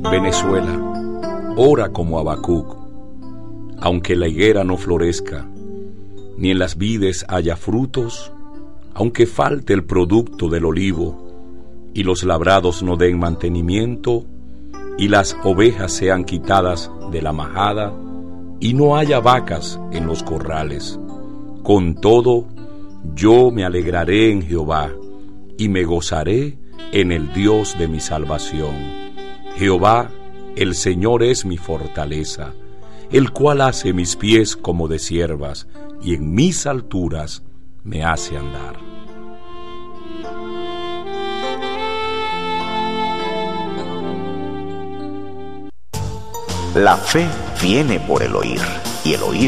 Venezuela, ora como Habacuc. Aunque la higuera no florezca, ni en las vides haya frutos, aunque falte el producto del olivo, y los labrados no den mantenimiento, y las ovejas sean quitadas de la majada, y no haya vacas en los corrales. Con todo, yo me alegraré en Jehová, y me gozaré en el Dios de mi salvación. Jehová, el Señor es mi fortaleza, el cual hace mis pies como de ciervas, y en mis alturas me hace andar. La fe viene por el oír, y el oír